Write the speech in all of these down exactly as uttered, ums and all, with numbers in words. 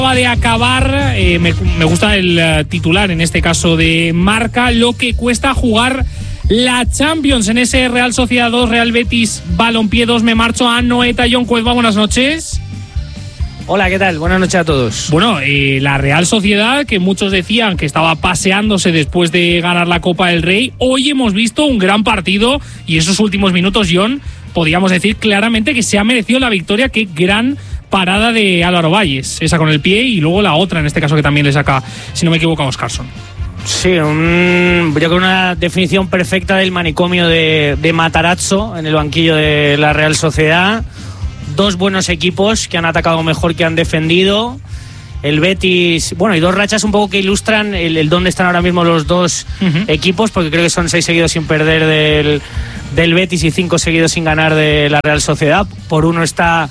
de acabar, eh, me, me gusta el uh, titular en este caso de Marca, lo que cuesta jugar la Champions en ese Real Sociedad dos, Real Betis Balompié dos. Me marcho a Anoeta. Jon Cuezba, buenas noches. Hola, ¿qué tal? Buenas noches a todos. Bueno, eh, la Real Sociedad, que muchos decían que estaba paseándose después de ganar la Copa del Rey, hoy hemos visto un gran partido y esos últimos minutos, Jon, podríamos decir claramente que se ha merecido la victoria. Qué gran parada de Álvaro Valles, esa con el pie y luego la otra, en este caso que también le saca, si no me equivoco, a Óscarson. Sí, un, yo creo que una definición perfecta del manicomio de, de Matarazzo en el banquillo de la Real Sociedad. Dos buenos equipos que han atacado mejor que han defendido. El Betis, bueno, y dos rachas un poco que ilustran el, el dónde están ahora mismo los dos uh-huh. equipos, porque creo que son seis seguidos sin perder del, del Betis y cinco seguidos sin ganar de la Real Sociedad. Por uno está,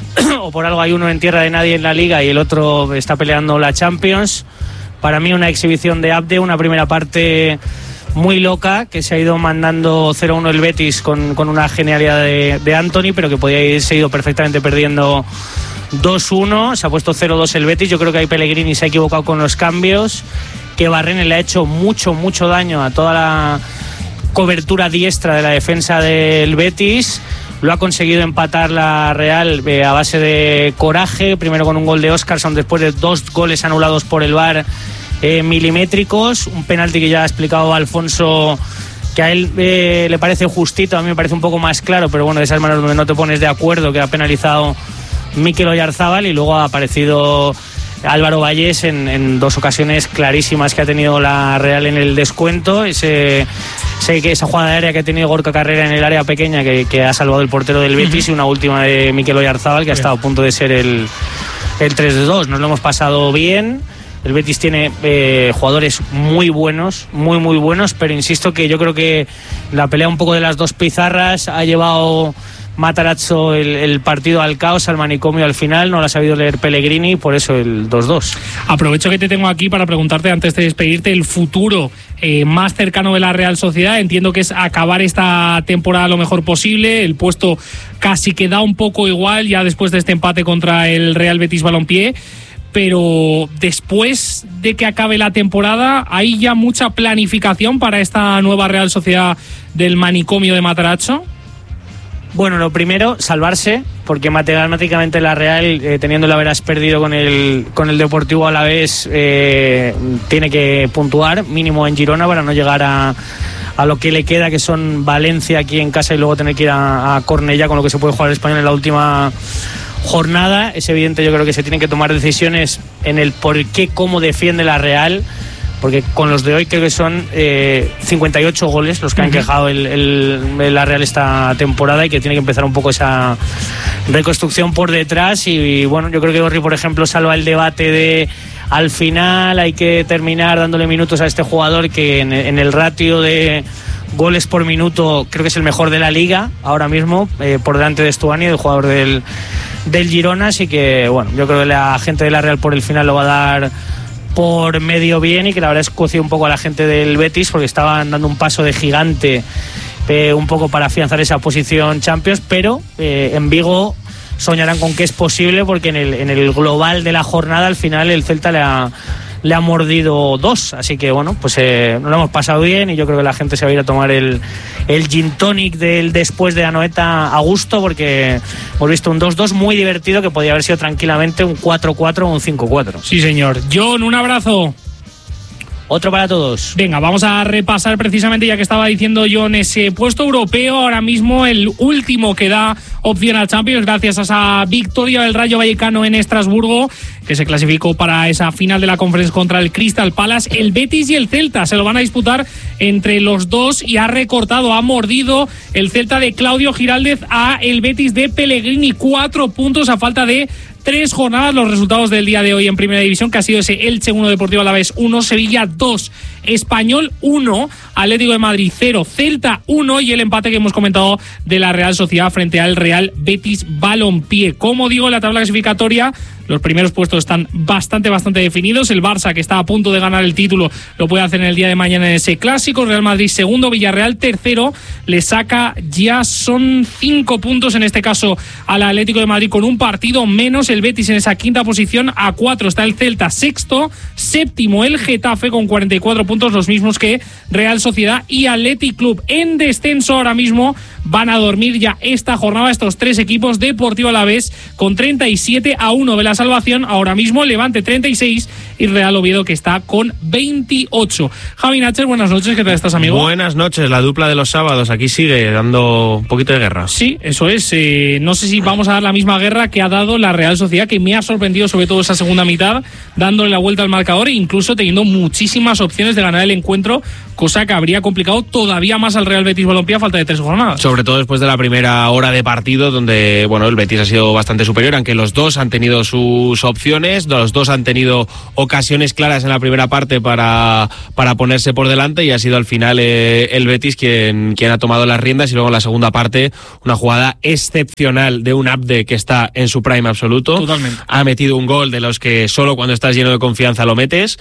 o por algo hay uno en tierra de nadie en la Liga y el otro está peleando la Champions. Para mí una exhibición de Abde, una primera parte muy loca, que se ha ido mandando cero uno el Betis con, con una genialidad de, de Anthony, pero que podía haberse ido perfectamente perdiendo dos uno. Se ha puesto cero dos el Betis. Yo creo que ahí Pellegrini se ha equivocado con los cambios, que Barrene le ha hecho mucho, mucho daño a toda la cobertura diestra de la defensa del Betis. Lo ha conseguido empatar la Real eh, a base de coraje, primero con un gol de Óscarson, después de dos goles anulados por el V A R eh, milimétricos, un penalti que ya ha explicado Alfonso, que a él eh, le parece justito, a mí me parece un poco más claro, pero bueno, de esas maneras donde no te pones de acuerdo, que ha penalizado Mikel Oyarzábal, y luego ha aparecido Álvaro Valles en, en dos ocasiones clarísimas que ha tenido la Real en el descuento. Ese, ese, esa jugada aérea que ha tenido Gorka Carrera en el área pequeña que, que ha salvado el portero del Betis, uh-huh. y una última de Mikel Oyarzábal que ha estado a punto de ser el, el tres dos. Nos lo hemos pasado bien. El Betis tiene eh, jugadores muy buenos, muy muy buenos, pero insisto que yo creo que la pelea un poco de las dos pizarras ha llevado Matarazzo el, el partido al caos, al manicomio al final. No lo ha sabido leer Pellegrini, por eso el dos dos. Aprovecho que te tengo aquí para preguntarte, antes de despedirte, el futuro eh, más cercano de la Real Sociedad. Entiendo que es acabar esta temporada lo mejor posible. El puesto casi queda un poco igual ya después de este empate contra el Real Betis Balompié. Pero después de que acabe la temporada, ¿hay ya mucha planificación para esta nueva Real Sociedad del manicomio de Matarazzo? Bueno, lo primero, salvarse, porque matemáticamente la Real, eh, teniendo el haberas perdido con el con el Deportivo Alavés, eh, tiene que puntuar, mínimo en Girona, para no llegar a, a lo que le queda, que son Valencia aquí en casa y luego tener que ir a, a Cornellá, con lo que se puede jugar el Español en la última jornada. Es evidente, yo creo que se tienen que tomar decisiones en el por qué, cómo defiende la Real, porque con los de hoy creo que son eh, cincuenta y ocho goles los que han quejado el, el, la Real esta temporada, y que tiene que empezar un poco esa reconstrucción por detrás. Y, y bueno, yo creo que Orri, por ejemplo, salva el debate de al final hay que terminar dándole minutos a este jugador que en, en el ratio de goles por minuto creo que es el mejor de la liga ahora mismo, eh, por delante de Stuani, el jugador del, del Girona. Así que bueno, yo creo que la gente de la Real por el final lo va a dar por medio bien, y que la verdad es cocido un poco a la gente del Betis, porque estaban dando un paso de gigante eh, un poco para afianzar esa posición Champions, pero eh, en Vigo soñarán con que es posible, porque en el, en el global de la jornada al final el Celta le ha, le ha mordido dos. Así que bueno, pues eh, nos lo hemos pasado bien, y yo creo que la gente se va a ir a tomar el, el gin tonic del después de Anoeta a gusto, porque hemos visto un dos dos muy divertido que podía haber sido tranquilamente un cuatro cuatro o un cinco cuatro. Sí, señor. Jon, un abrazo. Otro para todos. Venga, vamos a repasar precisamente, ya que estaba diciendo Jon, ese puesto europeo, ahora mismo el último que da opción al Champions, gracias a esa victoria del Rayo Vallecano en Estrasburgo, que se clasificó para esa final de la Conference contra el Crystal Palace. El Betis y el Celta se lo van a disputar entre los dos, y ha recortado, ha mordido el Celta de Claudio Giraldez a el Betis de Pellegrini. Cuatro puntos a falta de tres jornadas. Los resultados del día de hoy en Primera División, que ha sido ese Elche uno, Deportivo Alavés uno, Sevilla dos, Español uno, Atlético de Madrid cero, Celta uno, y el empate que hemos comentado de la Real Sociedad frente al Real Betis Balompié. Como digo, la tabla clasificatoria Los primeros puestos están bastante, bastante definidos. El Barça, que está a punto de ganar el título, lo puede hacer en el día de mañana en ese clásico. Real Madrid segundo, Villarreal tercero. Le saca, ya son cinco puntos en este caso al Atlético de Madrid con un partido menos. El Betis en esa quinta posición. A cuatro está el Celta sexto. Séptimo el Getafe con cuarenta y cuatro puntos, los mismos que Real Sociedad y Athletic Club. En descenso ahora mismo van a dormir ya esta jornada estos tres equipos. Deportivo Alavés con treinta y siete, a uno de la salvación ahora mismo. Levante treinta y seis y Real Oviedo que está con veintiocho. Javi Nacher, buenas noches, ¿qué tal estás, amigo? Buenas noches, la dupla de los sábados aquí sigue dando un poquito de guerra. Sí, eso es. Eh, no sé si vamos a dar la misma guerra que ha dado la Real Sociedad, que me ha sorprendido sobre todo esa segunda mitad, dándole la vuelta al marcador e incluso teniendo muchísimas opciones de ganar el encuentro, cosa que habría complicado todavía más al Real Betis Balompié a falta de tres jornadas. Sobre todo después de la primera hora de partido, donde bueno, el Betis ha sido bastante superior, aunque los dos han tenido sus opciones, los dos han tenido ocasiones claras en la primera parte para, para ponerse por delante, y ha sido al final eh, el Betis quien, quien ha tomado las riendas. Y luego en la segunda parte, una jugada excepcional de un Abde que está en su prime absoluto. Totalmente. Ha metido un gol de los que solo cuando estás lleno de confianza lo metes,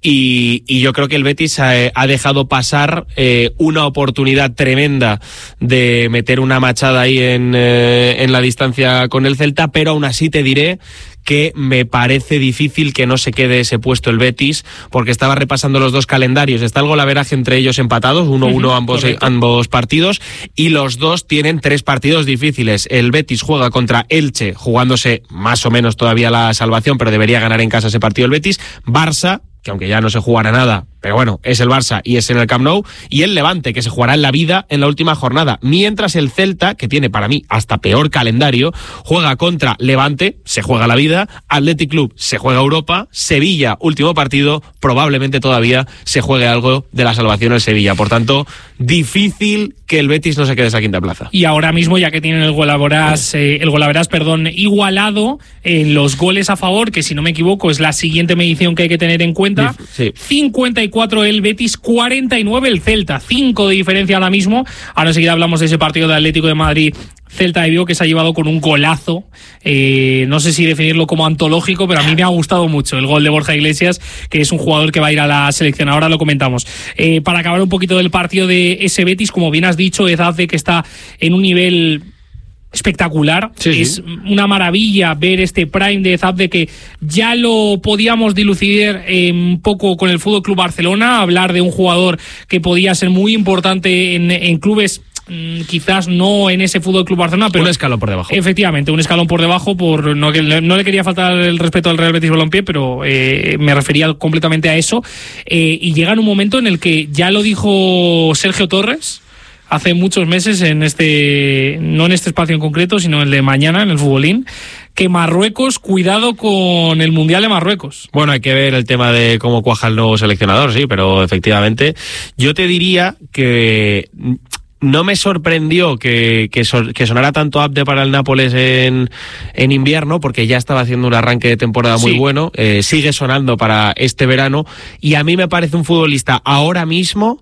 y, y yo creo que el Betis ha, ha dejado pasar eh, una oportunidad tremenda de meter una machada ahí en, eh, en la distancia con el Celta, pero aún así te diré que me parece difícil que no se quede ese puesto el Betis, porque estaba repasando los dos calendarios. Está el golaveraje entre ellos empatados, uno uno uh-huh, ambos, ambos partidos, y los dos tienen tres partidos difíciles. El Betis juega contra Elche, jugándose más o menos todavía la salvación, pero debería ganar en casa ese partido el Betis. Barça, que aunque ya no se jugará nada, pero bueno, es el Barça y es en el Camp Nou, y el Levante, que se jugará en la vida en la última jornada, mientras el Celta, que tiene para mí hasta peor calendario, juega contra Levante, se juega la vida, Athletic Club se juega Europa, Sevilla, último partido, probablemente todavía se juegue algo de la salvación en Sevilla. Por tanto, difícil que el Betis no se quede esa quinta plaza. Y ahora mismo, ya que tienen el golaveras, eh, el golaveras, perdón, igualado en eh, los goles a favor, que si no me equivoco es la siguiente medición que hay que tener en cuenta, sí. cincuenta y cuatro el Betis, cuarenta y nueve el Celta, cinco de diferencia ahora mismo. Ahora enseguida hablamos de ese partido de Atlético de Madrid Celta de Vigo, que se ha llevado con un golazo, eh, no sé si definirlo como antológico, pero a mí me ha gustado mucho el gol de Borja Iglesias, que es un jugador que va a ir a la selección, ahora lo comentamos. Eh, para acabar un poquito del partido de ese Betis, como bien has dicho, Ezazde, que está en un nivel espectacular, sí, es sí. una maravilla ver este prime de Ezazde, que ya lo podíamos dilucidar eh, un poco con el Fútbol Club Barcelona, hablar de un jugador que podía ser muy importante en, en clubes, quizás no en ese Fútbol Club Barcelona, pero un escalón por debajo. Efectivamente, un escalón por debajo. Por no, no le quería faltar el respeto al Real Betis Balompié, pero eh, me refería completamente a eso. Eh, y llega en un momento en el que ya lo dijo Sergio Torres hace muchos meses, en este, no en este espacio en concreto, sino en el de mañana, en el Futbolín, que Marruecos, cuidado con el Mundial de Marruecos. Bueno, hay que ver el tema de cómo cuaja el nuevo seleccionador, sí, pero efectivamente yo te diría que no me sorprendió que, que, so, que sonara tanto Abde para el Nápoles en, en invierno, porque ya estaba haciendo un arranque de temporada muy sí. bueno, eh, sigue sonando para este verano, y a mí me parece un futbolista ahora mismo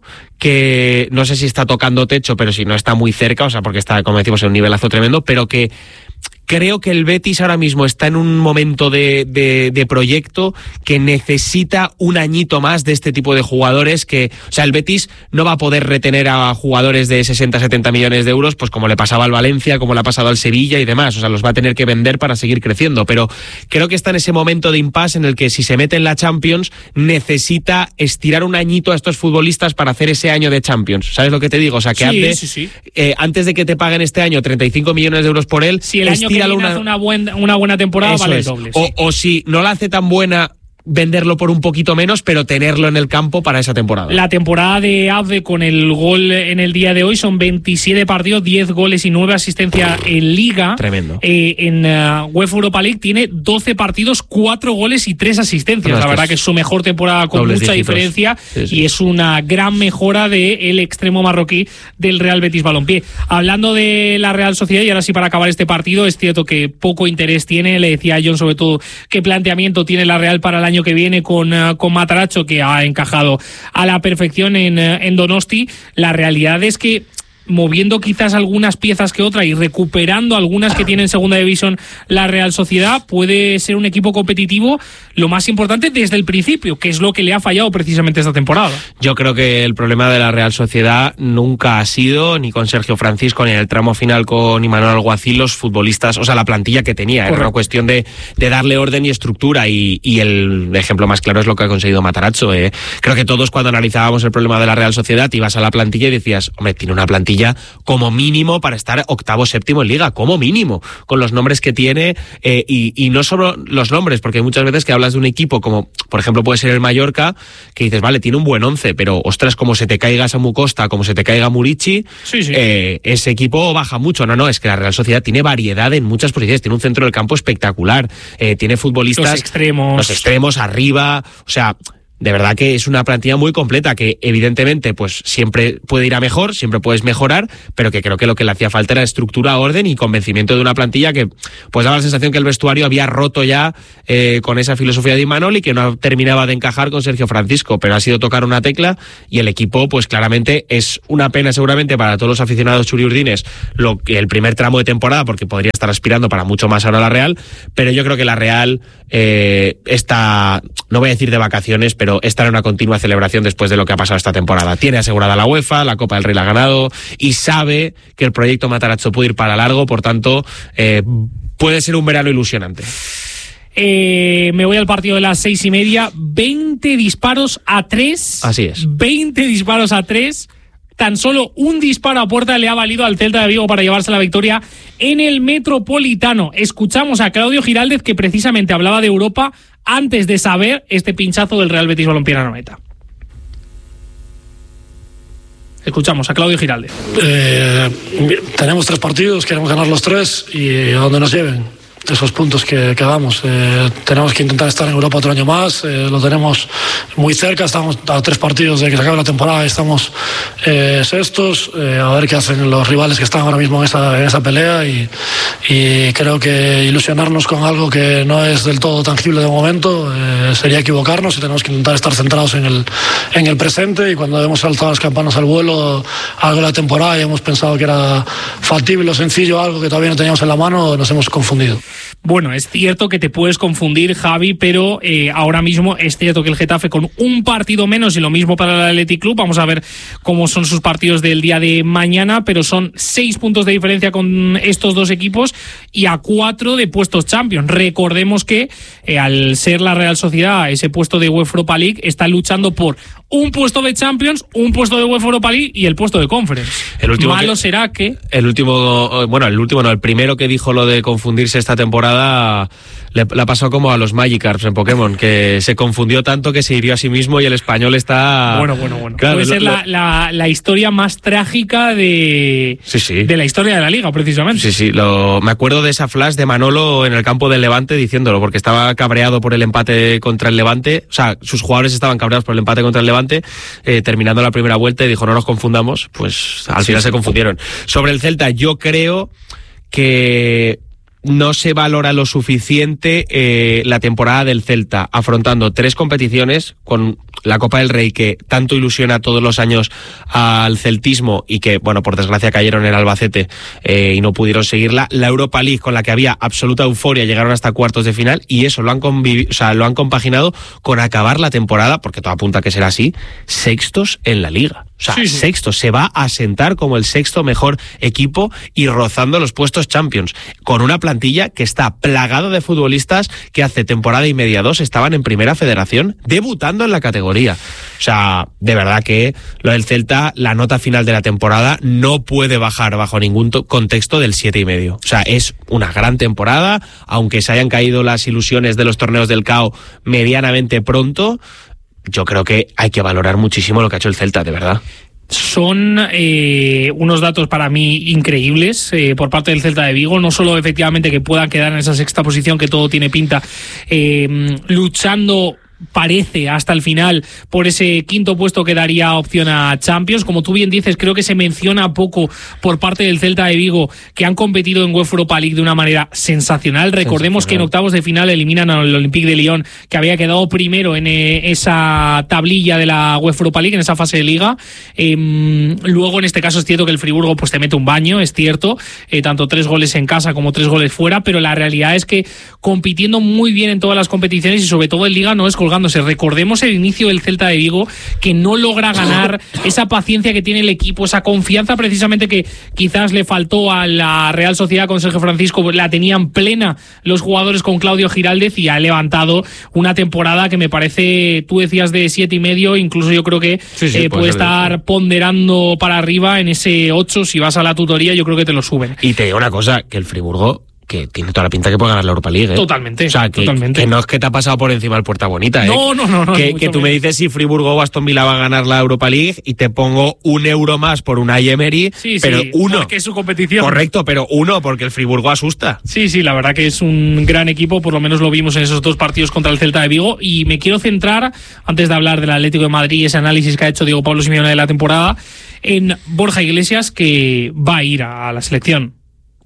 que no sé si está tocando techo, pero si no está muy cerca, o sea, porque está, como decimos, en un nivelazo tremendo, pero que creo que el Betis ahora mismo está en un momento de, de, de proyecto que necesita un añito más de este tipo de jugadores. Que, o sea, el Betis no va a poder retener a jugadores de sesenta, setenta millones de euros, pues como le pasaba al Valencia, como le ha pasado al Sevilla y demás. O sea, los va a tener que vender para seguir creciendo. Pero creo que está en ese momento de impasse en el que, si se mete en la Champions, necesita estirar un añito a estos futbolistas para hacer ese año de Champions. ¿Sabes lo que te digo? O sea, que sí, antes, sí, sí. Eh, antes de que te paguen este año treinta y cinco millones de euros por él, si el año que viene una... hace una, buen, una buena temporada, Eso vale es. doble. O, sí. o si no la hace tan buena, venderlo por un poquito menos, pero tenerlo en el campo para esa temporada. La temporada de Abde con el gol en el día de hoy son veintisiete partidos, diez goles y nueve asistencias en Liga. Tremendo. Eh, en uh, UEFA Europa League tiene doce partidos, cuatro goles y tres asistencias. No, la verdad que es su mejor temporada con mucha dígitos. diferencia sí, sí. y es una gran mejora del extremo marroquí del Real Betis Balompié. Hablando de la Real Sociedad, y ahora sí para acabar este partido, es cierto que poco interés tiene. Le decía a John sobre todo qué planteamiento tiene la Real para el año que viene con, uh, con Matarazzo, que ha encajado a la perfección en, uh, en Donosti. La realidad es que moviendo quizás algunas piezas que otra y recuperando algunas que tiene en segunda división la Real Sociedad, puede ser un equipo competitivo, lo más importante desde el principio, que es lo que le ha fallado precisamente esta temporada. Yo creo que el problema de la Real Sociedad nunca ha sido, ni con Sergio Francisco, ni en el tramo final con Imanol Alguacil, los futbolistas, o sea, la plantilla que tenía. Correcto. Era una cuestión de, de darle orden y estructura, y, y el ejemplo más claro es lo que ha conseguido Matarazzo. Eh. Creo que todos, cuando analizábamos el problema de la Real Sociedad, ibas a la plantilla y decías, hombre, tiene una plantilla como mínimo para estar octavo, séptimo en Liga, como mínimo, con los nombres que tiene, eh, y, y no solo los nombres, porque hay muchas veces que hablas de un equipo como, por ejemplo, puede ser el Mallorca, que dices, vale, tiene un buen once, pero ostras, como se te caiga Samu Costa, como se te caiga Murici, sí, sí. Eh, ese equipo baja mucho. No, no, es que la Real Sociedad tiene variedad en muchas posiciones, tiene un centro del campo espectacular, eh, tiene futbolistas, los extremos, los extremos arriba, o sea, de verdad que es una plantilla muy completa, que evidentemente pues siempre puede ir a mejor, siempre puedes mejorar, pero que creo que lo que le hacía falta era estructura, orden y convencimiento de una plantilla que pues daba la sensación que el vestuario había roto ya eh, con esa filosofía de Imanol y que no terminaba de encajar con Sergio Francisco, pero ha sido tocar una tecla y el equipo pues claramente es una pena seguramente para todos los aficionados churiurdines lo que el primer tramo de temporada, porque podría estar aspirando para mucho más ahora la Real, pero yo creo que la Real eh, está, no voy a decir de vacaciones, pero está en una continua celebración después de lo que ha pasado esta temporada. Tiene asegurada la UEFA, la Copa del Rey la ha ganado y sabe que el proyecto Matarazzo puede ir para largo, por tanto, eh, puede ser un verano ilusionante. Eh, me voy al partido de las seis y media. veinte disparos a tres. Así es. veinte disparos a tres. Tan solo un disparo a puerta le ha valido al Celta de Vigo para llevarse la victoria en el Metropolitano. Escuchamos a Claudio Giraldez, que precisamente hablaba de Europa antes de saber este pinchazo del Real Betis Balompié Anoeta. Escuchamos a Claudio Giraldez. Eh, tenemos tres partidos, queremos ganar los tres y a donde nos lleven. Esos puntos que, que damos. Eh, tenemos que intentar estar en Europa otro año más, eh, lo tenemos muy cerca, estamos a tres partidos de que se acabe la temporada, estamos eh, sextos, eh, a ver qué hacen los rivales que están ahora mismo en esa, en esa pelea y, y creo que ilusionarnos con algo que no es del todo tangible de momento eh, sería equivocarnos y tenemos que intentar estar centrados en el, en el presente y cuando hemos alzado las campanas al vuelo algo de la temporada y hemos pensado que era factible o sencillo, algo que todavía no teníamos en la mano, nos hemos confundido. Bueno, es cierto que te puedes confundir, Javi, pero eh, ahora mismo es cierto que el Getafe con un partido menos y lo mismo para el Athletic Club, vamos a ver cómo son sus partidos del día de mañana, pero son seis puntos de diferencia con estos dos equipos y a cuatro de puestos Champions. Recordemos que eh, al ser la Real Sociedad ese puesto de UEFA Europa League está luchando por un puesto de Champions, un puesto de UEFA Europa League y el puesto de Conference. El último Malo que, será que... El último, bueno, el último no, el primero que dijo lo de confundirse esta temporada le, le ha pasado como a los Magikarps en Pokémon, que se confundió tanto que se hirió a sí mismo y el español está... Bueno, bueno, bueno. Claro, puede lo, ser lo, la, la, la historia más trágica de, sí, sí. de la historia de la Liga, precisamente. Sí, sí. Lo, me acuerdo de esa flash de Manolo en el campo del Levante diciéndolo, porque estaba cabreado por el empate contra el Levante. O sea, sus jugadores estaban cabreados por el empate contra el Levante, eh, terminando la primera vuelta y dijo, no nos confundamos. Pues al final sí, se sí. confundieron. Sobre el Celta, yo creo que no se valora lo suficiente eh, la temporada del Celta, afrontando tres competiciones con la Copa del Rey, que tanto ilusiona todos los años al celtismo y que, bueno, por desgracia cayeron en Albacete eh, y no pudieron seguirla, la Europa League, con la que había absoluta euforia, llegaron hasta cuartos de final y eso lo han convivi- o sea, lo han compaginado con acabar la temporada, porque todo apunta a que será así, sextos en la Liga. O sea, sí, sí. sexto, se va a sentar como el sexto mejor equipo y rozando los puestos Champions, con una plantilla que está plagado de futbolistas que hace temporada y media, dos, estaban en Primera Federación, debutando en la categoría. O sea, de verdad que lo del Celta, la nota final de la temporada no puede bajar bajo ningún to- contexto del siete y medio. O sea, es una gran temporada, aunque se hayan caído las ilusiones de los torneos del C A O medianamente pronto. Yo creo que hay que valorar muchísimo lo que ha hecho el Celta, de verdad. Son eh, unos datos para mí increíbles eh, por parte del Celta de Vigo, no solo efectivamente que puedan quedar en esa sexta posición, que todo tiene pinta, eh, luchando parece hasta el final por ese quinto puesto que daría opción a Champions. Como tú bien dices, creo que se menciona poco por parte del Celta de Vigo, que han competido en UEFA Europa League de una manera sensacional. Recordemos sensacional. que en octavos de final eliminan al Olympique de Lyon, que había quedado primero en eh, esa tablilla de la UEFA Europa League, en esa fase de liga. Eh, luego, en este caso, es cierto que el Friburgo pues te mete un baño, es cierto, eh, tanto tres goles en casa como tres goles fuera, pero la realidad es que compitiendo muy bien en todas las competiciones y sobre todo en liga no es colgándose. Recordemos el inicio del Celta de Vigo, que no logra ganar, esa paciencia que tiene el equipo, esa confianza precisamente que quizás le faltó a la Real Sociedad con Sergio Francisco, la tenían plena los jugadores con Claudio Giraldez, y ha levantado una temporada que me parece, tú decías de siete y medio, incluso yo creo que sí, sí, eh, puede estar sí. ponderando para arriba en ese ocho. Si vas a la tutoría yo creo que te lo suben. Y te digo una cosa, que el Friburgo, que tiene toda la pinta que puede ganar la Europa League, ¿eh? Totalmente. O sea, que, totalmente. que no es que te ha pasado por encima el Puerta Bonita, ¿eh? No, no, no. no que que tú menos. me dices si Friburgo o Aston Villa va a ganar la Europa League y te pongo un euro más por Unai Emery, sí, pero sí, uno. Porque es su competición. Correcto, pero uno, porque el Friburgo asusta. Sí, sí, la verdad que es un gran equipo, por lo menos lo vimos en esos dos partidos contra el Celta de Vigo, y me quiero centrar, antes de hablar del Atlético de Madrid y ese análisis que ha hecho Diego Pablo Simeone de la temporada, en Borja Iglesias, que va a ir a la selección.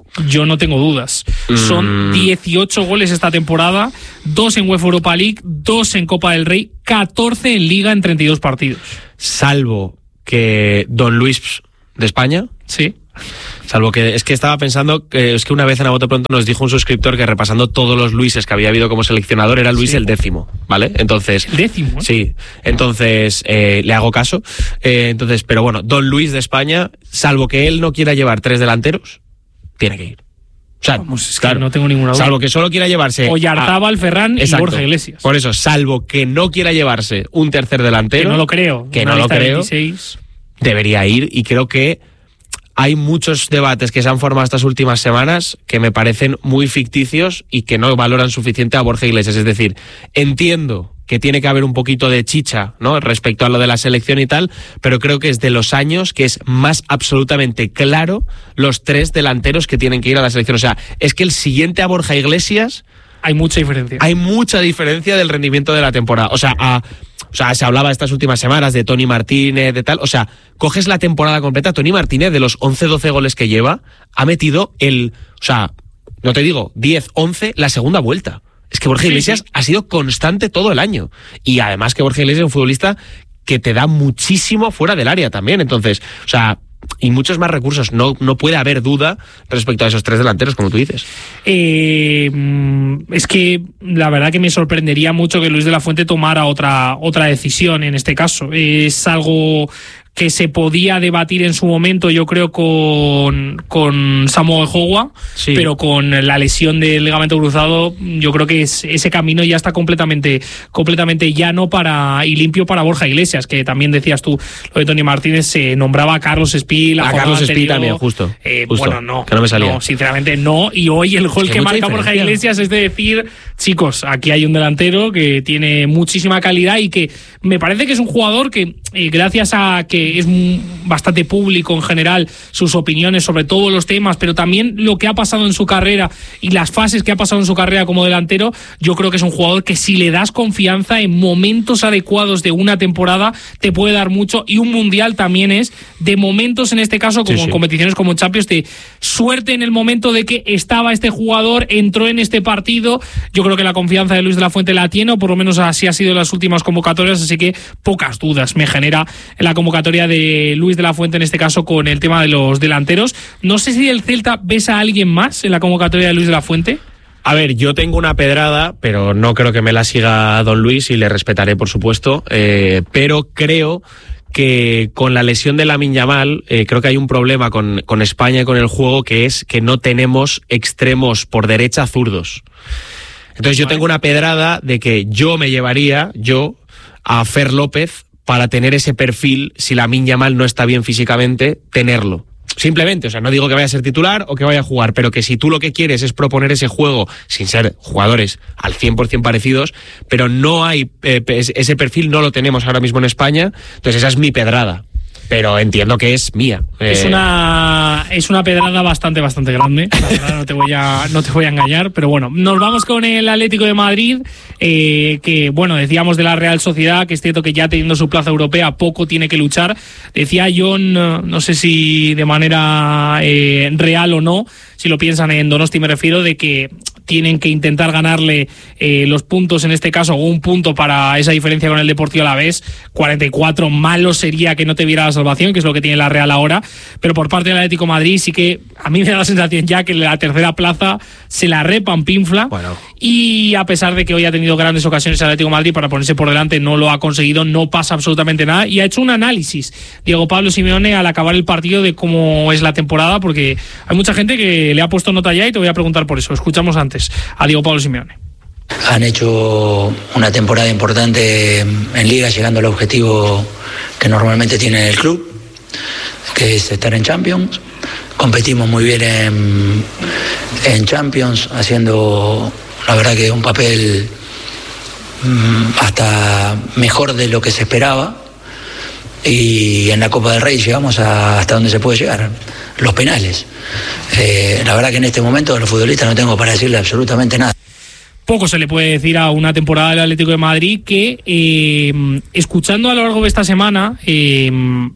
Yo no tengo dudas. Mm. Son dieciocho goles esta temporada, dos en UEFA Europa League, dos en Copa del Rey, catorce en Liga en treinta y dos partidos. Salvo que Don Luis de España. Sí. Salvo que es que estaba pensando que es que una vez en A Bote Pronto nos dijo un suscriptor que repasando todos los Luises que había habido como seleccionador era Luis sí. el décimo, ¿vale? Entonces, ¿El décimo? ¿eh? Sí, entonces eh, le hago caso. Eh, entonces, pero bueno, Don Luis de España, salvo que él no quiera llevar tres delanteros, tiene que ir. O sea, Vamos, es claro, que no tengo ninguna duda. Salvo que solo quiera llevarse Oyarzábal, a... Ferran y Borja Iglesias. Por eso, salvo que no quiera llevarse un tercer delantero, que no lo creo, que no lo creo, veintiséis. Debería ir, y creo que hay muchos debates que se han formado estas últimas semanas que me parecen muy ficticios y que no valoran suficiente a Borja Iglesias. Es decir, entiendo que tiene que haber un poquito de chicha, ¿no?, respecto a lo de la selección y tal, pero creo que es de los años que es más absolutamente claro los tres delanteros que tienen que ir a la selección. O sea, es que el siguiente a Borja Iglesias... Hay mucha diferencia. Hay mucha diferencia del rendimiento de la temporada. O sea, a, o sea, se hablaba estas últimas semanas de Tony Martínez, de tal. O sea, coges la temporada completa, Tony Martínez, de los once doce goles que lleva, ha metido el... O sea, no te digo, diez once la segunda vuelta. Es que Borja Iglesias sí, sí. ha sido constante todo el año. Y además que Borja Iglesias es un futbolista que te da muchísimo fuera del área también. Entonces, o sea... y muchos más recursos, no, no puede haber duda respecto a esos tres delanteros, como tú dices. Eh, es que la verdad que me sorprendería mucho que Luis de la Fuente tomara otra, otra decisión en este caso. Es algo que se podía debatir en su momento, yo creo, con, con Samuel Hogwa, sí. pero con la lesión del ligamento cruzado, yo creo que es, ese camino ya está completamente, completamente llano para, y limpio para Borja Iglesias, que también decías tú, lo de Tony Martínez, se nombraba a Carlos Espí, la a Carlos Espí también, justo, eh, justo. Bueno, no, que no me salía. No, sinceramente no, y hoy el gol es que, que marca Borja Iglesias es de decir, chicos, aquí hay un delantero que tiene muchísima calidad y que me parece que es un jugador que, eh, gracias a que es bastante público en general sus opiniones sobre todos los temas, pero también lo que ha pasado en su carrera y las fases que ha pasado en su carrera como delantero, yo creo que es un jugador que si le das confianza en momentos adecuados de una temporada te puede dar mucho, y un mundial también es de momentos, en este caso como sí, sí. en competiciones como Champions, de suerte en el momento de que estaba este jugador, entró en este partido. Yo creo que la confianza de Luis de la Fuente la tiene, o por lo menos así ha sido en las últimas convocatorias, así que pocas dudas me genera en la convocatoria de Luis de la Fuente, en este caso con el tema de los delanteros. No sé si el Celta ves a alguien más en la convocatoria de Luis de la Fuente. A ver, yo tengo una pedrada, pero no creo que me la siga Don Luis, y le respetaré, por supuesto, eh, pero creo que con la lesión de Lamine Yamal, eh, creo que hay un problema con, con España y con el juego, que es que no tenemos extremos por derecha zurdos. Entonces yo tengo una pedrada de que yo me llevaría, yo, a Fer López, para tener ese perfil, si Lamine Yamal no está bien físicamente, tenerlo. Simplemente, o sea, no digo que vaya a ser titular o que vaya a jugar, pero que si tú lo que quieres es proponer ese juego sin ser jugadores al cien por ciento parecidos, pero no hay, eh, ese perfil no lo tenemos ahora mismo en España, entonces esa es mi pedrada. pero entiendo que es mía. Es eh... una es una pedrada bastante, bastante grande. La verdad, no te voy a, no te voy a engañar, pero bueno, nos vamos con el Atlético de Madrid, eh, que bueno, decíamos de la Real Sociedad, que es cierto que ya teniendo su plaza europea poco tiene que luchar. Decía John, no sé si de manera eh, real o no, si lo piensan en Donosti me refiero, de que tienen que intentar ganarle eh, los puntos, en este caso, o un punto para esa diferencia con el Deportivo Alavés. cuarenta y cuatro, malo sería que no te viera la salvación, que es lo que tiene la Real ahora, pero por parte del Atlético de Madrid sí que a mí me da la sensación ya que la tercera plaza se la repampinfla, bueno. Y a pesar de que hoy ha tenido grandes ocasiones el Atlético de Madrid para ponerse por delante, no lo ha conseguido, no pasa absolutamente nada, y ha hecho un análisis Diego Pablo Simeone al acabar el partido de cómo es la temporada, porque hay mucha gente que le ha puesto nota ya y te voy a preguntar por eso. Escuchamos antes a Diego Pablo Simeone. Han hecho una temporada importante en Liga, llegando al objetivo que normalmente tiene el club, que es estar en Champions. Competimos muy bien en, en Champions, haciendo la verdad que un papel hasta mejor de lo que se esperaba. Y en la Copa del Rey llegamos a, hasta donde se puede llegar, los penales. Eh, la verdad que en este momento a los futbolistas no tengo para decirle absolutamente nada. Poco se le puede decir a una temporada del Atlético de Madrid que, eh, escuchando a lo largo de esta semana, eh,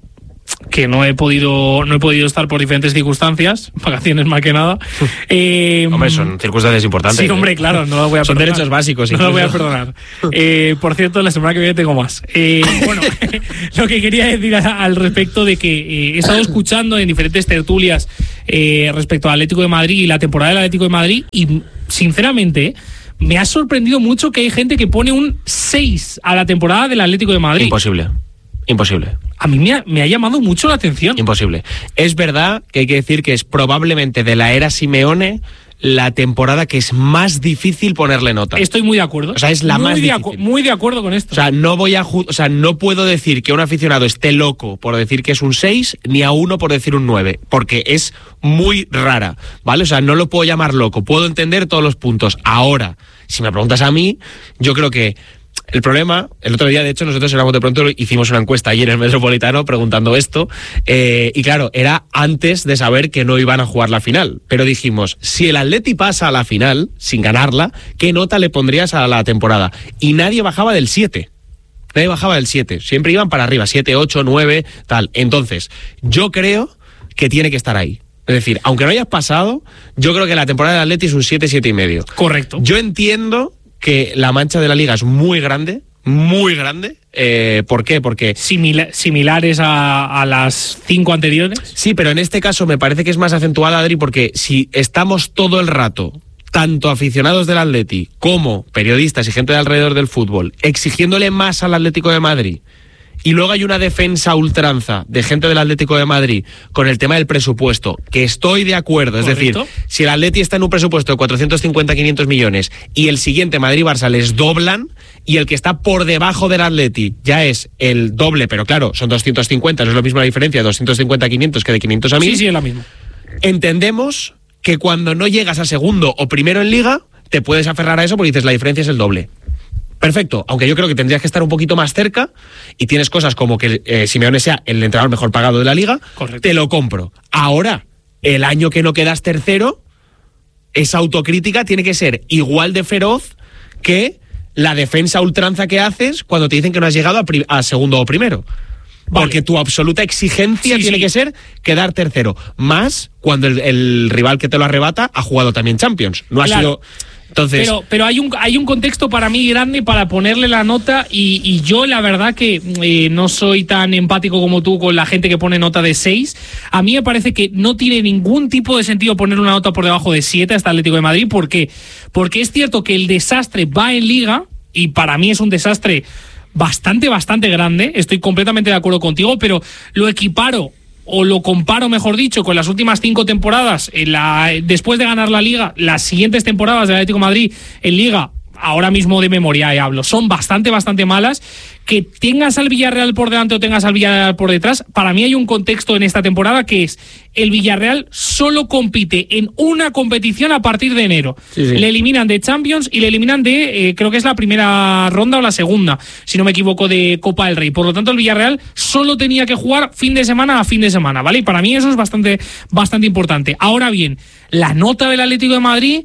que no he podido no he podido estar por diferentes circunstancias, vacaciones más que nada. Eh, hombre, son circunstancias importantes. Sí, hombre, claro, no lo voy a son perdonar. Son derechos básicos. No lo voy a perdonar. Eh, por cierto, la semana que viene tengo más. Eh, bueno, lo que quería decir al respecto de que eh, he estado escuchando en diferentes tertulias eh, respecto al Atlético de Madrid y la temporada del Atlético de Madrid y, sinceramente, me ha sorprendido mucho que hay gente que pone un seis a la temporada del Atlético de Madrid. Imposible. Imposible. A mí me ha, me ha llamado mucho la atención. Imposible. Es verdad que hay que decir que es probablemente de la era Simeone la temporada que es más difícil ponerle nota. Estoy muy de acuerdo. O sea, es la muy más de difícil. acu- muy de acuerdo con esto. O sea, no voy a ju- o sea, no puedo decir que un aficionado esté loco por decir que es un seis, ni a uno por decir un nueve, porque es muy rara, ¿vale? O sea, no lo puedo llamar loco. Puedo entender todos los puntos. Ahora, si me preguntas a mí, yo creo que el problema, el otro día, de hecho, nosotros éramos de pronto, hicimos una encuesta allí en el Metropolitano preguntando esto, eh, y claro, era antes de saber que no iban a jugar la final. Pero dijimos, si el Atleti pasa a la final, sin ganarla, ¿qué nota le pondrías a la temporada? Y nadie bajaba del siete. Nadie bajaba del siete. Siempre iban para arriba, siete, ocho, nueve, tal. Entonces, yo creo que tiene que estar ahí. Es decir, aunque no hayas pasado, yo creo que la temporada del Atleti es un siete, siete y medio. Correcto. Yo entiendo que la mancha de la liga es muy grande, muy grande. Eh, ¿Por qué? Porque... Simila- similares a, a las cinco anteriores. Sí, pero en este caso me parece que es más acentuada, Adri, porque si estamos todo el rato, tanto aficionados del Atleti como periodistas y gente de alrededor del fútbol, exigiéndole más al Atlético de Madrid, y luego hay una defensa a ultranza de gente del Atlético de Madrid con el tema del presupuesto, que estoy de acuerdo. Es Correcto. decir, si el Atleti está en un presupuesto de cuatrocientos cincuenta a quinientos millones y el siguiente Madrid-Barça les doblan, y el que está por debajo del Atleti ya es el doble, pero claro, son doscientos cincuenta, no es lo mismo la diferencia de doscientos cincuenta a quinientos que de quinientos a mil. Sí, sí, es la misma. Entendemos que cuando no llegas a segundo o primero en Liga, te puedes aferrar a eso porque dices la diferencia es el doble. Perfecto, aunque yo creo que tendrías que estar un poquito más cerca y tienes cosas como que eh, Simeone sea el entrenador mejor pagado de la liga. Correcto. Te lo compro. Ahora, el año que no quedas tercero, esa autocrítica tiene que ser igual de feroz que la defensa a ultranza que haces cuando te dicen que no has llegado a, pri- a segundo o primero. Vale. Porque tu absoluta exigencia Sí, tiene sí. que ser quedar tercero. Más cuando el, el rival que te lo arrebata ha jugado también Champions. No ha Claro. sido... Entonces, Pero, pero hay un hay un contexto para mí grande para ponerle la nota y, y yo la verdad que eh, no soy tan empático como tú con la gente que pone nota de seis. A mí me parece que no tiene ningún tipo de sentido poner una nota por debajo de siete hasta Atlético de Madrid. ¿Por qué? Porque es cierto que el desastre va en Liga y para mí es un desastre bastante, bastante grande. Estoy completamente de acuerdo contigo, pero lo equiparo o lo comparo, mejor dicho, con las últimas cinco temporadas, en la, después de ganar la Liga, las siguientes temporadas del Atlético de Madrid en Liga ahora mismo de memoria hablo, son bastante, bastante malas. Que tengas al Villarreal por delante o tengas al Villarreal por detrás, para mí hay un contexto en esta temporada que es el Villarreal solo compite en una competición a partir de enero. Sí, sí. Le eliminan de Champions y le eliminan de, eh, creo que es la primera ronda o la segunda, si no me equivoco, de Copa del Rey. Por lo tanto, el Villarreal solo tenía que jugar fin de semana a fin de semana, ¿vale? Y para mí eso es bastante, bastante importante. Ahora bien, la nota del Atlético de Madrid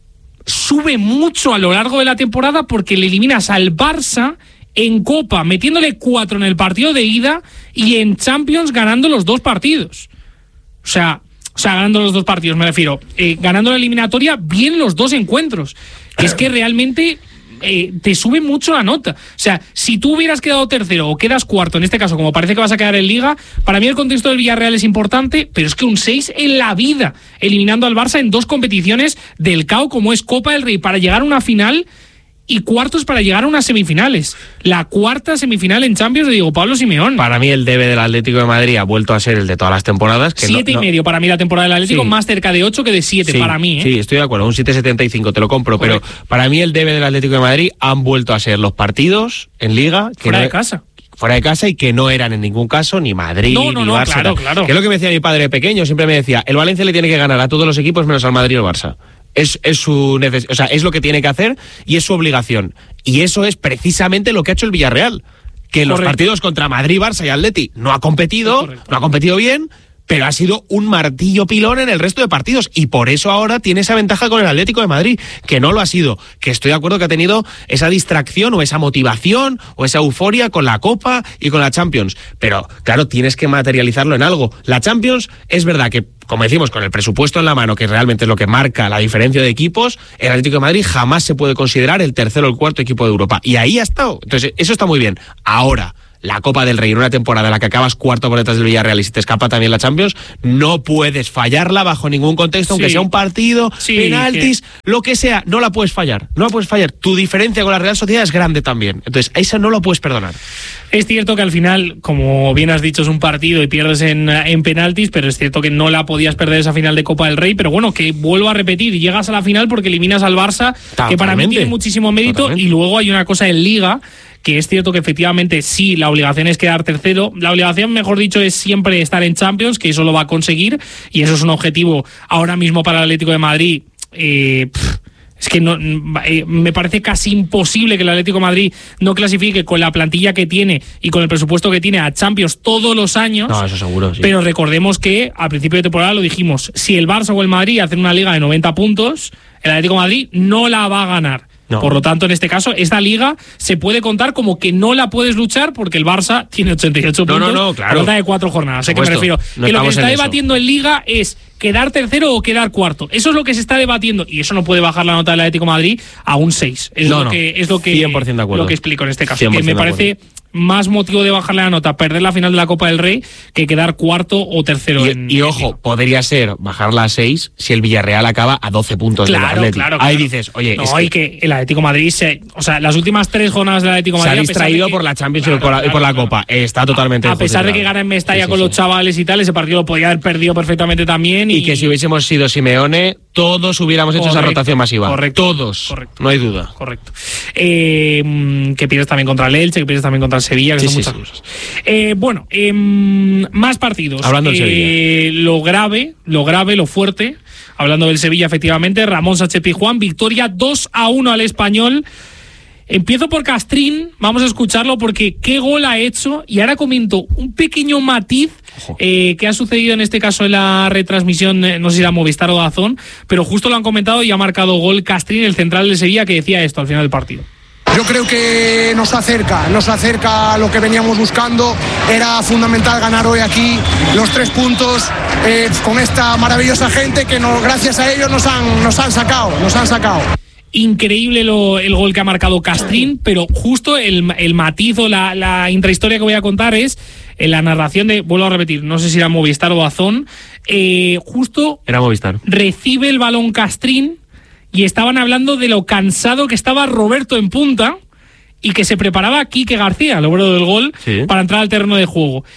sube mucho a lo largo de la temporada porque le eliminas al Barça en Copa, metiéndole cuatro en el partido de ida y en Champions ganando los dos partidos. O sea, o sea ganando los dos partidos, me refiero. Eh, ganando la eliminatoria bien los dos encuentros. Que es que realmente eh, te sube mucho la nota. O sea, si tú hubieras quedado tercero o quedas cuarto, en este caso, como parece que vas a quedar en Liga, para mí el contexto del Villarreal es importante, pero es que un seis en la vida, eliminando al Barça en dos competiciones del C A O, como es Copa del Rey, para llegar a una final y cuartos para llegar a unas semifinales. La cuarta semifinal en Champions de Diego Pablo Simeone. Para mí el debe del Atlético de Madrid ha vuelto a ser el de todas las temporadas. Que siete no, no... y medio para mí la temporada del Atlético, sí. Más cerca de ocho que de siete, sí, para mí. ¿eh? Sí, estoy de acuerdo, un siete setenta y cinco, te lo compro. Correcto. Pero para mí el debe del Atlético de Madrid han vuelto a ser los partidos en Liga. Que fuera no... de casa. Fuera de casa y que no eran en ningún caso ni Madrid no, no, ni no, Barça. Claro, claro. Que es lo que me decía mi padre pequeño, siempre me decía, el Valencia le tiene que ganar a todos los equipos menos al Madrid y al Barça. Es, es su neces- o sea, es lo que tiene que hacer y es su obligación. Y eso es precisamente lo que ha hecho el Villarreal. Que en los partidos contra Madrid, Barça y Atleti no ha competido, no ha competido bien, pero ha sido un martillo pilón en el resto de partidos y por eso ahora tiene esa ventaja con el Atlético de Madrid, que no lo ha sido, que estoy de acuerdo que ha tenido esa distracción o esa motivación o esa euforia con la Copa y con la Champions, pero claro, tienes que materializarlo en algo. La Champions es verdad que, como decimos, con el presupuesto en la mano, que realmente es lo que marca la diferencia de equipos, el Atlético de Madrid jamás se puede considerar el tercero o el cuarto equipo de Europa, y ahí ha estado. Entonces, eso está muy bien. Ahora, la Copa del Rey en una temporada en la que acabas cuarto por detrás del Villarreal y se te escapa también la Champions, no puedes fallarla bajo ningún contexto, aunque sí. sea un partido, sí, penaltis, que... lo que sea, no la puedes fallar, no la puedes fallar. Tu diferencia con la Real Sociedad es grande también, entonces esa no lo puedes perdonar. Es cierto que al final, como bien has dicho, es un partido y pierdes en, en penaltis, pero es cierto que no la podías perder esa final de Copa del Rey, pero bueno, que vuelvo a repetir, llegas a la final porque eliminas al Barça, Totalmente. que para mí tiene muchísimo mérito. Totalmente. Y luego hay una cosa en Liga, que es cierto que efectivamente sí, la obligación es quedar tercero. La obligación, mejor dicho, es siempre estar en Champions, que eso lo va a conseguir, y eso es un objetivo ahora mismo para el Atlético de Madrid. Eh, pff, es que no, eh, me parece casi imposible que el Atlético de Madrid no clasifique con la plantilla que tiene y con el presupuesto que tiene a Champions todos los años. No, eso seguro, sí. Pero recordemos que al principio de temporada lo dijimos, si el Barça o el Madrid hacen una liga de noventa puntos, el Atlético de Madrid no la va a ganar. No. Por lo tanto, en este caso, esta liga se puede contar como que no la puedes luchar porque el Barça tiene ochenta y ocho no, puntos no, no, claro. a falta de cuatro jornadas. ¿A qué me refiero? No que lo que se está debatiendo en liga es quedar tercero o quedar cuarto. Eso es lo que se está debatiendo y eso no puede bajar la nota del Atlético de Madrid a un seis. Es no, lo no. que es lo que, cien por ciento de acuerdo. Lo que explico en este caso. Que me parece más motivo de bajarle la nota perder la final de la Copa del Rey que quedar cuarto o tercero. Y, en, y ojo, en podría ser bajarla a seis si el Villarreal acaba a doce puntos claro, del Atlético. Claro, Ahí claro. dices, oye, no, es y que... que el Atlético de Madrid se, o sea, las últimas tres jornadas del Atlético de Madrid se ha distraído que, por la Champions claro, y por la, claro, por la claro. Copa. Está totalmente a, a pesar de que gana en Mestalla sí, sí, con los sí. chavales y tal, ese partido lo podía haber perdido perfectamente también. Y, y que si hubiésemos sido Simeone, todos hubiéramos hecho correcto, esa rotación masiva. Correcto. Todos. Correcto. No hay duda. Correcto. Eh, que pierdes también contra el Elche, que pierdes también contra el Sevilla, que sí, son sí, muchas sí. cosas. Eh, bueno, eh, más partidos. Hablando del eh, Sevilla. Lo grave, lo grave, lo fuerte. Hablando del Sevilla, efectivamente, Ramón Sánchez Pizjuán, victoria dos a uno al Español. Empiezo por Castrín, vamos a escucharlo porque qué gol ha hecho, y ahora comento un pequeño matiz eh, que ha sucedido en este caso en la retransmisión, eh, no sé si era Movistar o Dazón, pero justo lo han comentado y ha marcado gol Castrín, el central del Sevilla, que decía esto al final del partido. Yo creo que nos acerca, nos acerca a lo que veníamos buscando. Era fundamental ganar hoy aquí los tres puntos eh, con esta maravillosa gente que no, gracias a ellos nos han, nos han sacado, nos han sacado. Increíble lo, el gol que ha marcado Castrín, pero justo el, el matiz o la, la intrahistoria que voy a contar es en la narración de, vuelvo a repetir, no sé si era Movistar o Dazón, eh, justo era Movistar. Recibe el balón Castrín y estaban hablando de lo cansado que estaba Roberto en punta y que se preparaba Quique García, el obrero del gol, sí. para entrar al terreno de juego.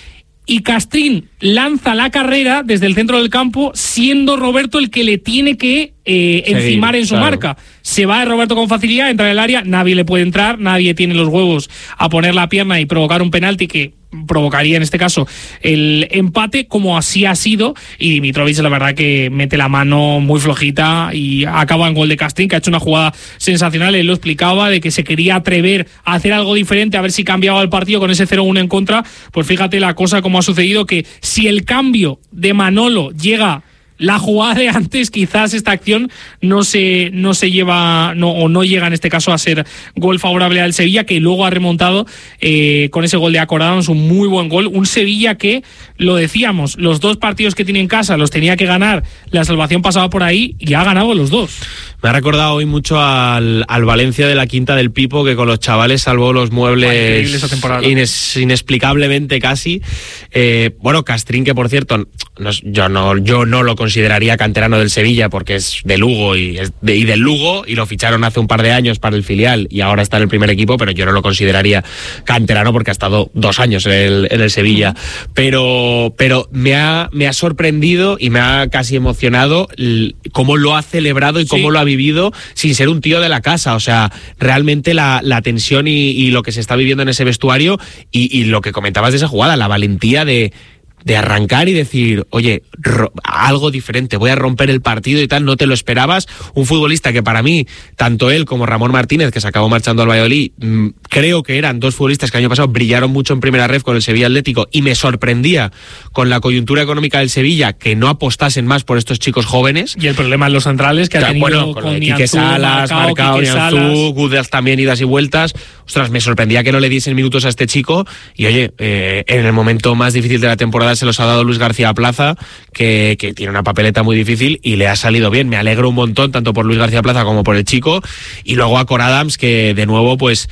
y Castrín lanza la carrera desde el centro del campo, siendo Roberto el que le tiene que eh, sí, encimar en su claro. marca. Se va de Roberto con facilidad, entra en el área, nadie le puede entrar, nadie tiene los huevos a poner la pierna y provocar un penalti que provocaría en este caso el empate, como así ha sido, y Dimitrovic la verdad que mete la mano muy flojita y acaba en gol de Castrín, que ha hecho una jugada sensacional. Él lo explicaba, de que se quería atrever a hacer algo diferente, a ver si cambiaba el partido con ese cero uno en contra. Pues fíjate la cosa como ha sucedido, que si el cambio de Manolo llega la jugada de antes, quizás esta acción no se, no se lleva, no, o no llega en este caso a ser gol favorable al Sevilla, que luego ha remontado eh, con ese gol de Acordados, un muy buen gol. Un Sevilla que, lo decíamos, los dos partidos que tiene en casa los tenía que ganar, la salvación pasaba por ahí y ha ganado los dos. Me ha recordado hoy mucho al, al Valencia de la Quinta del Pipo, que con los chavales salvó los muebles ines, inexplicablemente casi. Eh, bueno, Castrín, que por cierto, no, yo, no, yo no lo consideraría canterano del Sevilla porque es de Lugo y, es de, y del Lugo, y lo ficharon hace un par de años para el filial y ahora está en el primer equipo, pero yo no lo consideraría canterano porque ha estado dos años en el, en el Sevilla. Uh-huh. Pero, pero me ha, me ha sorprendido y me ha casi emocionado l- cómo lo ha celebrado y cómo sí. lo ha vivido sin ser un tío de la casa. O sea, realmente la, la tensión y, y lo que se está viviendo en ese vestuario y, y lo que comentabas de esa jugada, la valentía de de arrancar y decir, oye, ro- algo diferente, voy a romper el partido y tal, no te lo esperabas. Un futbolista que para mí, tanto él como Ramón Martínez, que se acabó marchando al Valladolid, mmm, creo que eran dos futbolistas que el año pasado brillaron mucho en primera ref con el Sevilla Atlético, y me sorprendía con la coyuntura económica del Sevilla que no apostasen más por estos chicos jóvenes. Y el problema en los centrales que ha tenido bueno, con, con Quique Salas, Marcao, Nianzú, Gudels también, idas y vueltas. Ostras, me sorprendía que no le diesen minutos a este chico, y oye, eh, en el momento más difícil de la temporada se los ha dado Luis García Plaza, que, que tiene una papeleta muy difícil y le ha salido bien. Me alegro un montón, tanto por Luis García Plaza como por el chico. Y luego a Cor Adams, que de nuevo, pues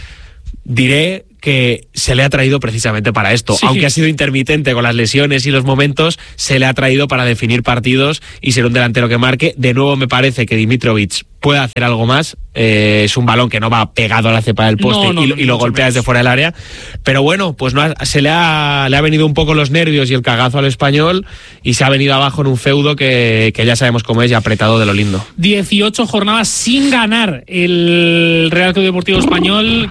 diré que se le ha traído precisamente para esto. Sí. Aunque ha sido intermitente con las lesiones y los momentos, se le ha traído para definir partidos y ser un delantero que marque. De nuevo me parece que Dimitrovic puede hacer algo más. Eh, es un balón que no va pegado a la cepa del poste no, no, y, no, y lo golpea menos. Desde fuera del área. Pero bueno, pues no ha, se le ha, le ha venido un poco los nervios y el cagazo al Español, y se ha venido abajo en un feudo que, que ya sabemos cómo es, y apretado de lo lindo. dieciocho jornadas sin ganar el Real Club Deportivo Español,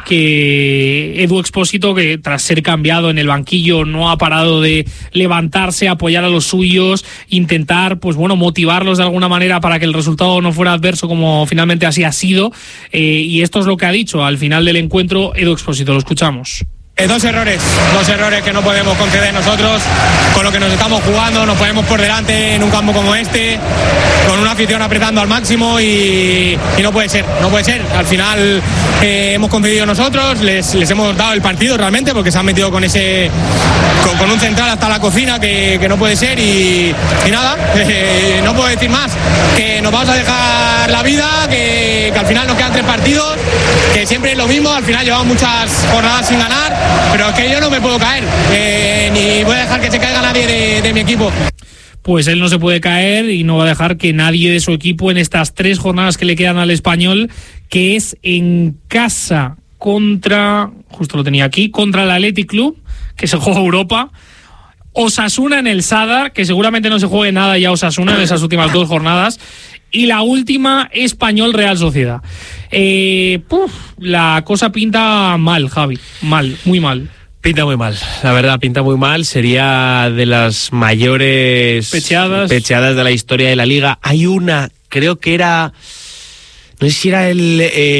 que Edu Expósito, que tras ser cambiado en el banquillo no ha parado de levantarse, apoyar a los suyos, intentar, pues bueno, motivarlos de alguna manera para que el resultado no fuera adverso, como finalmente así ha sido. Eh, y esto es lo que ha dicho al final del encuentro Edu Expósito. Lo escuchamos. Eh, dos errores, dos errores que no podemos conceder nosotros con lo que nos estamos jugando. Nos ponemos por delante en un campo como este, con una afición apretando al máximo, y, y no puede ser, no puede ser. Al final eh, hemos concedido nosotros, les, les hemos dado el partido realmente, porque se han metido con ese con, con un central hasta la cocina que, que no puede ser, y, y nada, eh, no puedo decir más, que nos vamos a dejar la vida, que, que al final nos quedan tres partidos, que siempre es lo mismo. Al final llevamos muchas jornadas sin ganar, pero es que yo no me puedo caer, eh, ni voy a dejar que se caiga nadie de, de mi equipo. Pues él no se puede caer y no va a dejar que nadie de su equipo en estas tres jornadas que le quedan al Español, que es en casa contra, justo lo tenía aquí, contra el Athletic Club, que se juega Europa, Osasuna en el Sadar, que seguramente no se juegue nada ya Osasuna en esas últimas dos jornadas, y la última, Español Real Sociedad. Eh, puf, la cosa pinta mal, Javi, mal, muy mal. Pinta muy mal, la verdad, pinta muy mal. Sería de las mayores pecheadas, pecheadas de la historia de la Liga. Hay una, creo que era... No sé si era el,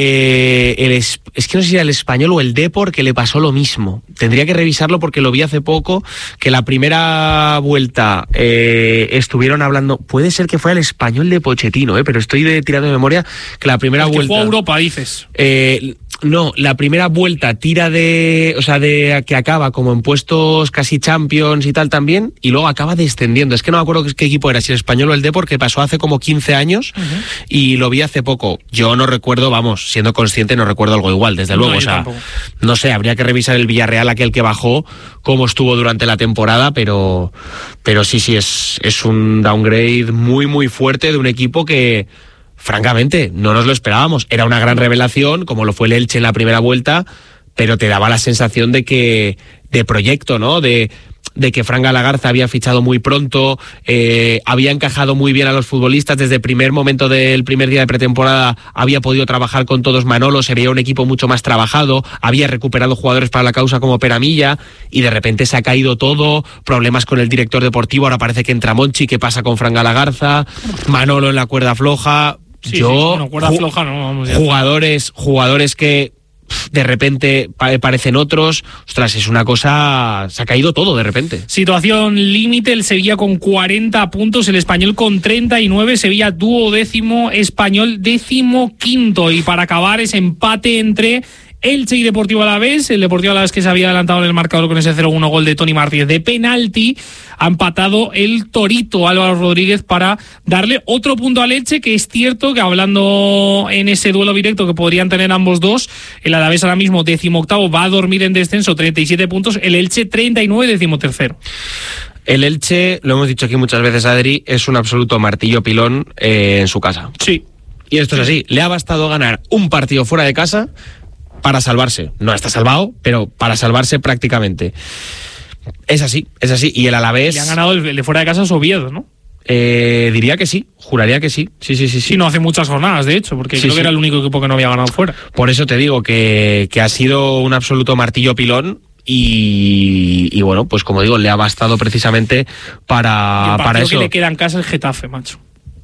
eh, el... Es que no sé si era el Español o el Depor, que le pasó lo mismo. Tendría que revisarlo porque lo vi hace poco, que la primera vuelta eh, estuvieron hablando... Puede ser que fue el Español de Pochettino, eh, pero estoy de, tirando de memoria que la primera el que vuelta... fue a Europa, dices. Eh, no, la primera vuelta tira de... O sea, de que acaba como en puestos casi Champions y tal también, y luego acaba descendiendo. Es que no me acuerdo qué equipo era, si el Español o el Depor, que pasó hace como quince años, uh-huh. y lo vi hace poco. Yo no recuerdo, vamos, siendo consciente, no recuerdo algo igual, desde luego. No, o sea, tampoco. No sé, habría que revisar el Villarreal, aquel que bajó, cómo estuvo durante la temporada, pero, pero sí, sí, es, es un downgrade muy, muy fuerte de un equipo que, francamente, no nos lo esperábamos. Era una gran revelación, como lo fue el Elche en la primera vuelta, pero te daba la sensación de que, de proyecto, ¿no? De, de que Fran Galagarza había fichado muy pronto, eh, había encajado muy bien a los futbolistas, desde el primer momento del primer día de pretemporada había podido trabajar con todos Manolo, se veía un equipo mucho más trabajado, había recuperado jugadores para la causa como Peramilla, y de repente se ha caído todo, problemas con el director deportivo, ahora parece que entra Monchi, ¿qué pasa con Fran Galagarza? Manolo en la cuerda floja. Sí, Yo, sí, bueno, cuerda floja no, vamos ya. Jugadores, jugadores que de repente parecen otros, ostras, es una cosa, se ha caído todo de repente. Situación límite, el Sevilla con cuarenta puntos, el Español con treinta y nueve, Sevilla duodécimo, Español décimo quinto, y para acabar ese empate entre Elche y Deportivo Alavés, el Deportivo Alavés que se había adelantado en el marcador con ese cero uno gol de Toni Martínez de penalti, ha empatado el Torito Álvaro Rodríguez para darle otro punto al Elche, que es cierto que hablando en ese duelo directo que podrían tener ambos dos, el Alavés ahora mismo decimoctavo va a dormir en descenso, treinta y siete puntos, el Elche treinta y nueve, decimotercero. El Elche, lo hemos dicho aquí muchas veces, Adri, es un absoluto martillo pilón eh, en su casa. Sí. Y esto es así, le ha bastado ganar un partido fuera de casa para salvarse. No está salvado, pero para salvarse prácticamente. Es así, es así. Y el Alavés... Le han ganado el de fuera de casa a Oviedo, ¿no? Eh, diría que sí, juraría que sí. Sí, sí, sí, sí. Sí, no hace muchas jornadas, de hecho, porque sí, creo sí. que era el único equipo que no había ganado fuera. Por eso te digo que, que ha sido un absoluto martillo pilón. Y, y bueno, pues como digo, le ha bastado precisamente para, y el para eso. que le queda en casa el Getafe, macho.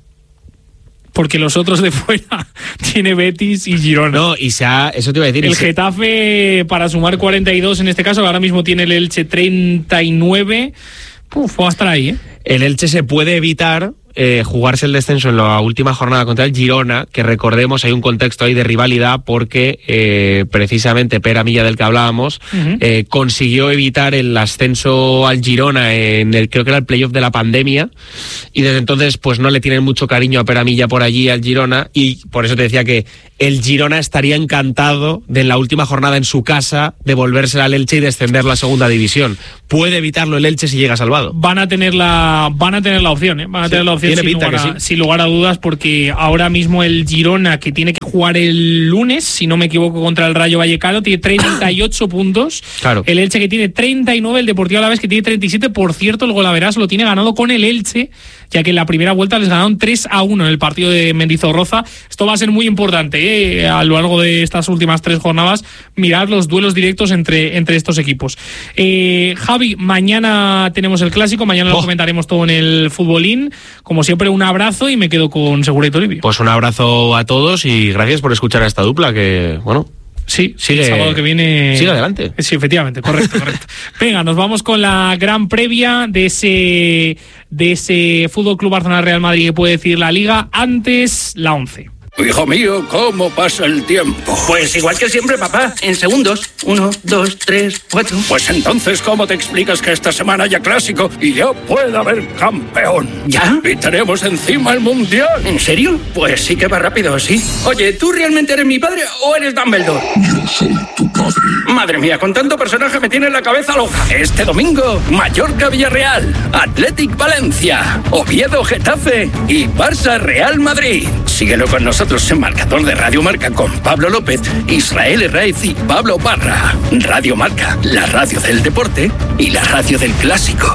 Porque los otros de fuera tiene Betis y Girona. No, y se ha, eso te iba a decir. El se... Getafe, para sumar cuarenta y dos en este caso, ahora mismo tiene el Elche treinta y nueve. Uf, va a estar ahí, ¿eh? El Elche se puede evitar eh, jugarse el descenso en la última jornada contra el Girona, que recordemos hay un contexto ahí de rivalidad porque eh, precisamente Peramilla, del que hablábamos, uh-huh. eh, consiguió evitar el ascenso al Girona en el, creo que era el playoff de la pandemia, y desde entonces pues no le tienen mucho cariño a Peramilla por allí, al Girona, y por eso te decía que el Girona estaría encantado de en la última jornada en su casa devolvérsela al Elche y descender la segunda división. Puede evitarlo el Elche si llega salvado. Van a tener la, van a tener la opción, ¿eh? Van a sí, tener la opción sin, pinta lugar a, sí. sin lugar a dudas, porque ahora mismo el Girona, que tiene que jugar el lunes, si no me equivoco, contra el Rayo Vallecano, tiene treinta y ocho puntos. Claro. El Elche, que tiene treinta y nueve, el Deportivo Alavés, que tiene treinta y siete. Por cierto, el Golaveras lo tiene ganado con el Elche, ya que en la primera vuelta les ganaron tres a uno en el partido de Mendizorroza. Esto va a ser muy importante, ¿eh? A lo largo de estas últimas tres jornadas, mirar los duelos directos entre, entre estos equipos. Eh, Javi, mañana tenemos el clásico, mañana oh. lo comentaremos todo en el Futbolín. Como siempre, un abrazo y me quedo con Segura y Toribio. Pues un abrazo a todos y gracias por escuchar a esta dupla que, bueno... Sí, sigue, el sábado que viene. Sigue adelante. Sí, efectivamente, correcto, correcto. Venga, nos vamos con la gran previa de ese, de ese Fútbol Club Barcelona Real Madrid que puede decir la Liga. Antes, la once. Hijo mío, ¿cómo pasa el tiempo? Pues igual que siempre, papá, en segundos. Uno, dos, tres, cuatro. Pues entonces, ¿cómo te explicas que esta semana haya clásico y ya pueda haber campeón? ¿Ya? Y tenemos encima el Mundial. ¿En serio? Pues sí que va rápido, sí. Oye, ¿tú realmente eres mi padre o eres Dumbledore? Yo soy tu padre. Madre mía, con tanto personaje me tiene la cabeza loca. Este domingo, Mallorca-Villarreal, Athletic Valencia, Oviedo-Getafe y Barça-Real Madrid. Síguelo con nosotros en Marcador de Radio Marca con Pablo López, Israel Herraiz y Pablo Parra. Radio Marca, la radio del deporte y la radio del clásico.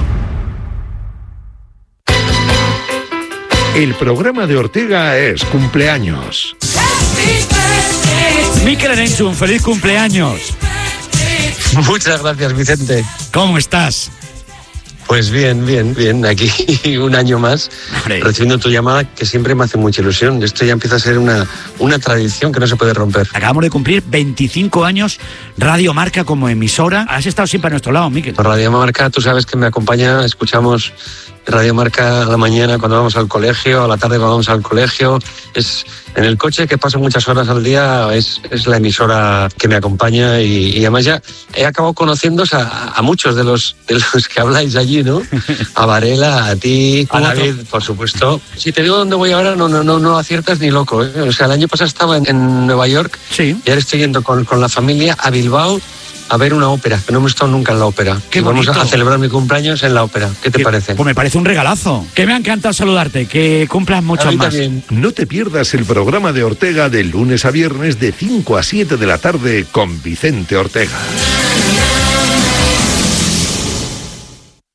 El programa de Ortega es cumpleaños. Mikel Erenchun, un feliz cumpleaños. Muchas gracias, Vicente. ¿Cómo estás? Pues bien, bien, bien. Aquí un año más, Hombre. recibiendo tu llamada, que siempre me hace mucha ilusión. Esto ya empieza a ser una, una tradición que no se puede romper. Acabamos de cumplir veinticinco años Radio Marca como emisora. Has estado siempre a nuestro lado, Mikel. Radio Marca, tú sabes que me acompaña, escuchamos Radio Marca a la mañana cuando vamos al colegio, a la tarde cuando vamos al colegio. Es en el coche, que paso muchas horas al día, es, es la emisora que me acompaña y, y además ya he acabado conociéndose a, a muchos de los, de los que habláis allí, ¿no? A Varela, a ti, a David, por supuesto. Si te digo dónde voy ahora, no, no, no, no aciertas ni loco, ¿eh? O sea, el año pasado estaba en, en Nueva York, sí. Y ahora estoy yendo con, con la familia a Bilbao a ver una ópera, que no hemos estado nunca en la ópera. Qué y vamos bonito. a celebrar mi cumpleaños en la ópera. ¿Qué te ¿Qué? parece? Pues me parece un regalazo. Que me ha encantado saludarte, que cumplas mucho más. También. No te pierdas el programa de Ortega de lunes a viernes de cinco a siete de la tarde con Vicente Ortega.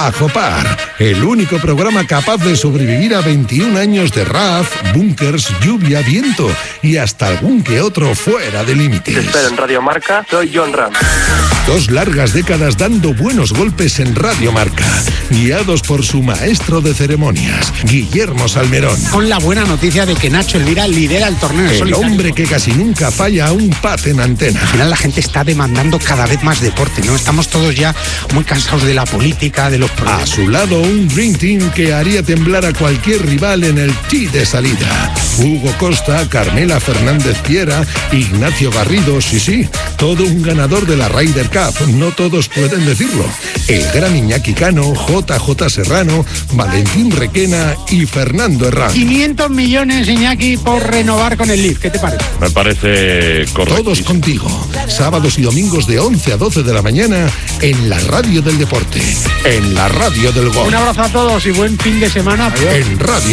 Bajo Par, el único programa capaz de sobrevivir a veintiún años de R A F, búnkers, lluvia, viento y hasta algún que otro fuera de límites. Te espero en Radio Marca, soy John Ram. Dos largas décadas dando buenos golpes en Radio Marca, guiados por su maestro de ceremonias, Guillermo Salmerón. Con la buena noticia de que Nacho Elvira lidera el torneo. El solitario. hombre que casi nunca falla a un pat en antena. Al final la gente está demandando cada vez más deporte, ¿no? Estamos todos ya muy cansados de la política, de los problemas. A su lado un Dream Team que haría temblar a cualquier rival en el tee de salida. Hugo Costa, Carmela Fernández Piera, Ignacio Garrido, sí, sí, todo un ganador de la Ryder Cup, no todos pueden decirlo. El gran Iñaki Cano, J J Serrano, Valentín Requena y Fernando Herrán. quinientos millones, Iñaki, por renovar con el L I F, ¿qué te parece? Me parece correcto. Todos contigo, sábados y domingos de once a doce de la mañana en la radio del deporte, en la radio del golf. Un abrazo a todos y buen fin de semana. En Radio